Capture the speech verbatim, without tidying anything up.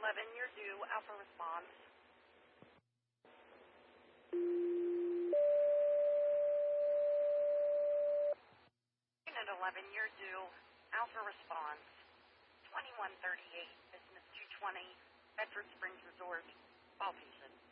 eleven, you're due. Alpha responds. At eleven, you're due. Alpha responds. twenty-one thirty-eight, business two twenty, Bedford Springs Resort, Washington.